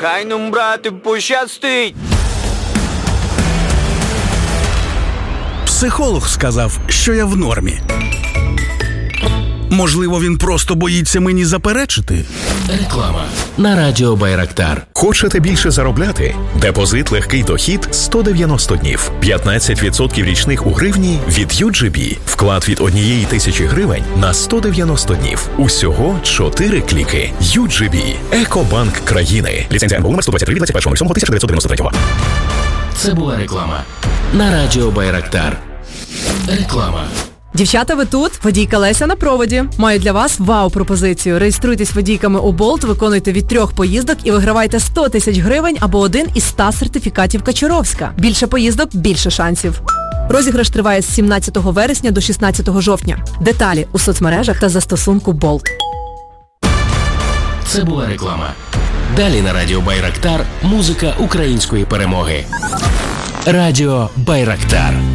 Хай нам, брате, пощастить. Психолог сказав, що я в нормі. Можливо, він просто боїться мені заперечити? Реклама на радіо Байрактар. Хочете більше заробляти? Депозит легкий дохід 190 днів. 15% річних у гривні від UGB. Вклад від 1,000 гривень на 190 днів. Усього 4 кліки. UGB. Екобанк країни. Ліцензія НБУ номер 123 від 21.07.1993. Це була реклама на радіо Байрактар. Реклама. Дівчата, ви тут? Водійка Леся на проводі. Маю для вас вау-пропозицію. Реєструйтесь водійками у Болт, виконуйте від 3 поїздок і вигравайте 100 тисяч гривень або один із 100 сертифікатів Качуровська. Більше поїздок – більше шансів. Розіграш триває з 17 вересня до 16 жовтня. Деталі у соцмережах та застосунку Болт. Це була реклама. Далі на радіо Байрактар музика української перемоги. Радіо Байрактар.